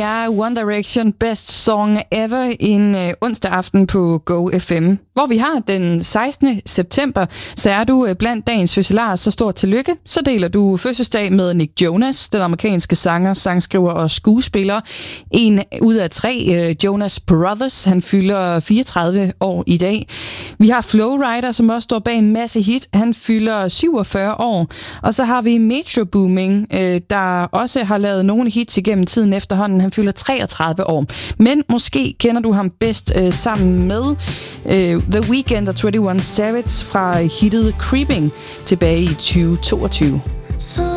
er One Direction Best Song Ever en onsdag aften på Go FM, hvor vi har den 16. september. Så er du blandt dagens fødselarer, så stort tillykke. Så deler du fødselsdag med Nick Jonas, den amerikanske sanger, sangskriver og skuespiller. En ud af 3 Jonas Brothers. Han fylder 34 år i dag. Vi har Flowrider, som også står bag en masse hit. Han fylder 47 år. Og så har vi Metro Booming, der også har lavet nogle hits igennem tiden efterhånden. Han fylder 33 år. Men måske kender du ham bedst sammen med The Weeknd og 21 Savage fra hittet Creeping tilbage i 2022.